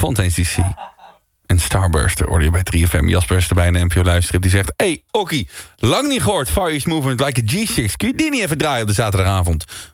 Fontaine's DC. En Starburst hoorde je bij 3FM. Jasper is erbij in de NPO Luisterstrip. Die zegt, hey, Okkie, lang niet gehoord. Far East Movement like a G6. Kun je die niet even draaien op de zaterdagavond?